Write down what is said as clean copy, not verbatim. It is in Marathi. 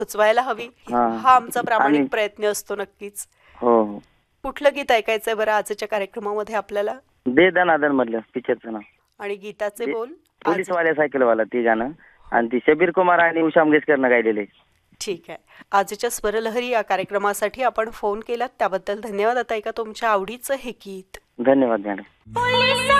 सुचवायला हवी. हा. हा आमचा प्रामाणिक आणि प्रयत्न असतो नक्कीच. हो हो. कुठलं गीत ऐकायचंय बरं आजच्या कार्यक्रमामध्ये आपल्याला? दे दनादन मधलं पिक्चरचं नाव. आणि गीताचे जे बोल आज. पोलीसवाल्या सायकलवाला ते गाणं, हो, आणि ती शबीर कुमार आणि उषा मंगेशकरनं गायलेले. ठीक आहे. आजच्या स्वरलहरी या कार्यक्रमासाठी आपण फोन केलात त्याबद्दल धन्यवाद. आता ऐका तुमच्या आवडीचं हे गीत. धन्यवाद मॅडम.